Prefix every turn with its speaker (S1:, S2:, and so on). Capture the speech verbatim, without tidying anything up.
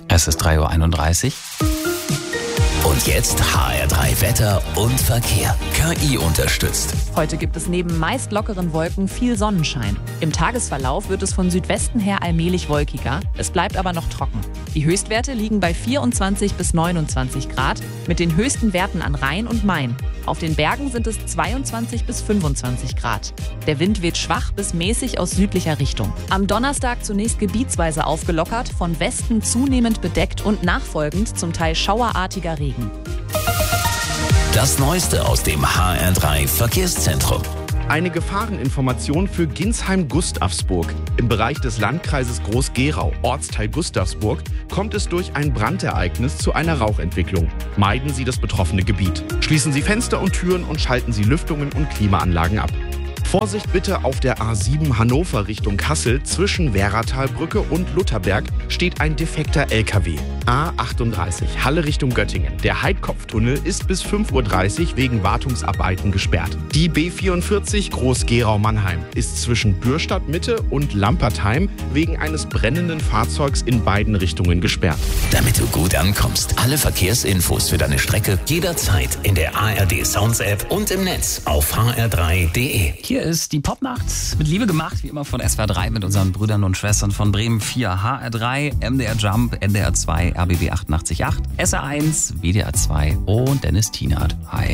S1: Es ist drei Uhr einunddreißig.
S2: Und jetzt H R drei Wetter und Verkehr. K I unterstützt.
S3: Heute gibt es neben meist lockeren Wolken viel Sonnenschein. Im Tagesverlauf wird es von Südwesten her allmählich wolkiger. Es bleibt aber noch trocken. Die Höchstwerte liegen bei vierundzwanzig bis neunundzwanzig Grad mit den höchsten Werten an Rhein und Main. Auf den Bergen sind es zweiundzwanzig bis fünfundzwanzig Grad. Der Wind weht schwach bis mäßig aus südlicher Richtung. Am Donnerstag zunächst gebietsweise aufgelockert, von Westen zunehmend bedeckt und nachfolgend zum Teil schauerartiger Regen.
S2: Das Neueste aus dem H R drei Verkehrszentrum.
S4: Eine Gefahreninformation für Ginsheim-Gustavsburg. Im Bereich des Landkreises Groß-Gerau, Ortsteil Gustavsburg, kommt es durch ein Brandereignis zu einer Rauchentwicklung. Meiden Sie das betroffene Gebiet. Schließen Sie Fenster und Türen und schalten Sie Lüftungen und Klimaanlagen ab. Vorsicht bitte auf der A sieben Hannover Richtung Kassel. Zwischen Werratalbrücke und Lutherberg steht ein defekter L K W. A achtunddreißig Halle Richtung Göttingen. Der Heidkopftunnel ist bis fünf Uhr dreißig wegen Wartungsarbeiten gesperrt. Die B vierundvierzig Groß-Gerau-Mannheim ist zwischen Bürstadt Mitte und Lampertheim wegen eines brennenden Fahrzeugs in beiden Richtungen gesperrt.
S2: Damit du gut ankommst, alle Verkehrsinfos für deine Strecke jederzeit in der A R D Sounds App und im Netz auf h r drei punkt d e.
S1: Hier ist die Popnacht mit Liebe gemacht, wie immer von S W R drei mit unseren Brüdern und Schwestern von Bremen vier, H R drei, M D R Jump, N D R zwei, R B B achtundachtzig Komma acht, S R eins, W D R zwei und Dennis Tienert. Hi.